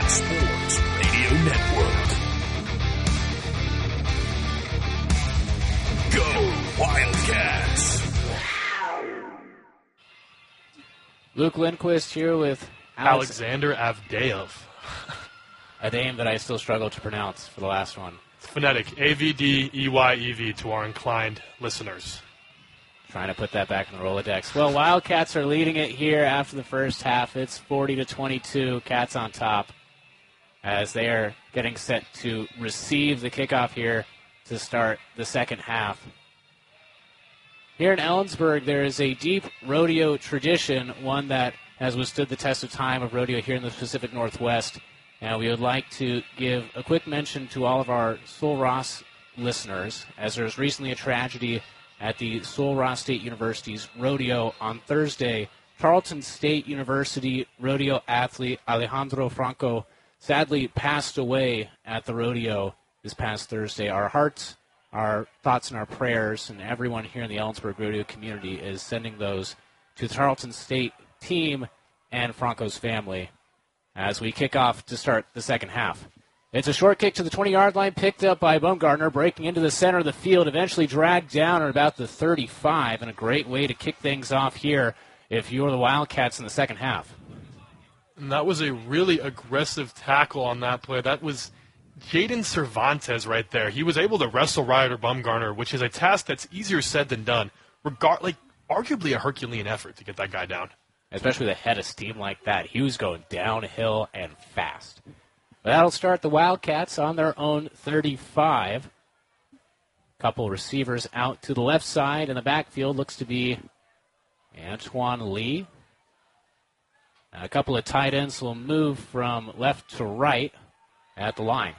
Wildcat Sports Radio Network. Go Wildcats! Luke Lindquist here with Alexander Avdeyev. A name that I still struggle to pronounce for the last one. It's phonetic. Avdeyev to our inclined listeners. Trying to put that back in the Rolodex. Well, Wildcats are leading it here after the first half. It's 40-22. Cats on top as they are getting set to receive the kickoff here to start the second half. Here in Ellensburg, there is a deep rodeo tradition, one that has withstood the test of time of rodeo here in the Pacific Northwest. And we would like to give a quick mention to all of our Sul-Ross listeners, as there was recently a tragedy at the Sul-Ross State University's rodeo on Thursday. Tarleton State University rodeo athlete Alejandro Franco sadly passed away at the rodeo this past Thursday. Our hearts, our thoughts, and our prayers, and everyone here in the Ellensburg rodeo community is sending those to the Tarleton State team and Franco's family as we kick off to start the second half. It's a short kick to the 20-yard line, picked up by Bumgardner, breaking into the center of the field, eventually dragged down at about the 35, and a great way to kick things off here if you're the Wildcats in the second half. And that was a really aggressive tackle on that play. That was Jaden Cervantes right there. He was able to wrestle Ryder Bumgarner, which is a task that's easier said than done. Arguably a Herculean effort to get that guy down. Especially with a head of steam like that. He was going downhill and fast. But that'll start the Wildcats on their own 35. Couple receivers out to the left side, and the backfield looks to be Antoine Lee. A couple of tight ends will move from left to right at the line.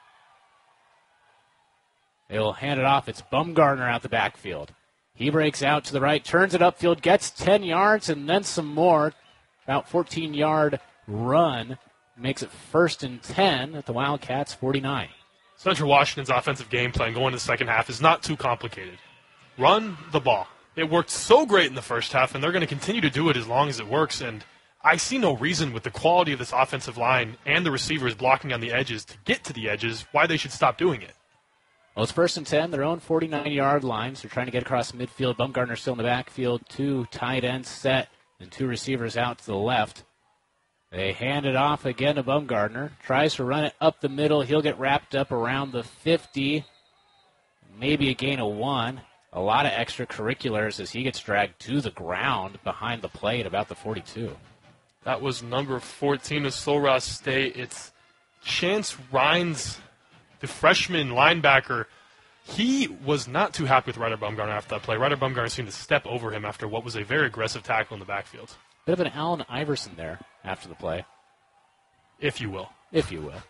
They will hand it off. It's Bumgardner out the backfield. He breaks out to the right, turns it upfield, gets 10 yards, and then some more. About 14-yard run. Makes it 1st and 10 at the Wildcats' 49. Central Washington's offensive game plan going into the second half is not too complicated. Run the ball. It worked so great in the first half, and they're going to continue to do it as long as it works. And I see no reason with the quality of this offensive line and the receivers blocking on the edges to get to the edges why they should stop doing it. Well, it's 1st and 10, their own 49-yard line. So they're trying to get across the midfield. Bumgardner still in the backfield. 2 tight ends set and 2 receivers out to the left. They hand it off again to Bumgardner. Tries to run it up the middle. He'll get wrapped up around the 50. Maybe a gain of 1. A lot of extracurriculars as he gets dragged to the ground behind the play at about the 42. That was number 14 of Sul-Ross State. It's Chance Rhines, the freshman linebacker. He was not too happy with Ryder Bumgarner after that play. Ryder Bumgarner seemed to step over him after what was a very aggressive tackle in the backfield. Bit of an Allen Iverson there after the play. If you will. If you will.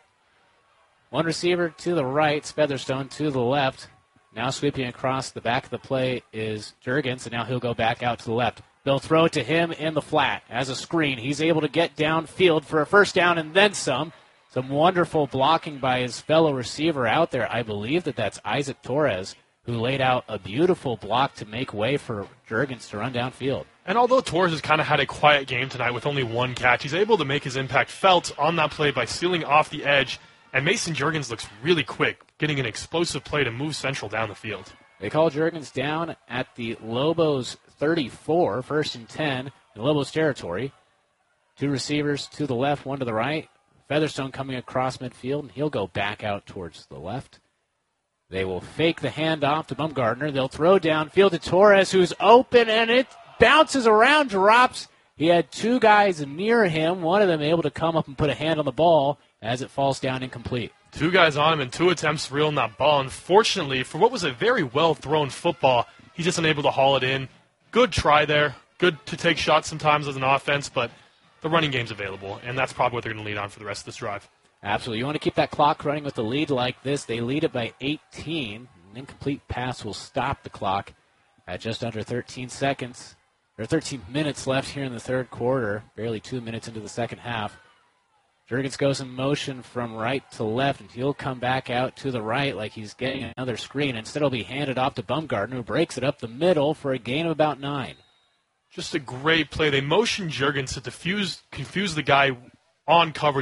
One receiver to the right, Featherstone to the left. Now sweeping across the back of the play is Jurgens, and now he'll go back out to the left. They'll throw it to him in the flat as a screen. He's able to get downfield for a first down and then some. Some wonderful blocking by his fellow receiver out there. I believe that's Isaac Torres, who laid out a beautiful block to make way for Jurgens to run downfield. And although Torres has kind of had a quiet game tonight with only 1 catch, he's able to make his impact felt on that play by sealing off the edge. And Mason Jurgens looks really quick, getting an explosive play to move Central down the field. They call Jurgens down at the Lobos 34, 1st and 10 in Lobos territory. 2 receivers to the left, 1 to the right. Featherstone coming across midfield, and he'll go back out towards the left. They will fake the handoff to Bumgardner. They'll throw downfield to Torres, who's open, and it bounces around, drops. He had 2 guys near him, one of them able to come up and put a hand on the ball as it falls down incomplete. 2 guys on him and 2 attempts reeling that ball. Unfortunately, for what was a very well-thrown football, he's just unable to haul it in. Good try there. Good to take shots sometimes as an offense, but the running game's available, and that's probably what they're going to lead on for the rest of this drive. Absolutely. You want to keep that clock running with a lead like this. They lead it by 18. An incomplete pass will stop the clock at just under 13 seconds. There are 13 minutes left here in the third quarter, barely 2 minutes into the second half. Jurgens goes in motion from right to left, and he'll come back out to the right like he's getting another screen. Instead, it'll be handed off to Bumgardner, who breaks it up the middle for a gain of about 9. Just a great play. They motion Jurgens to confuse the guy on coverage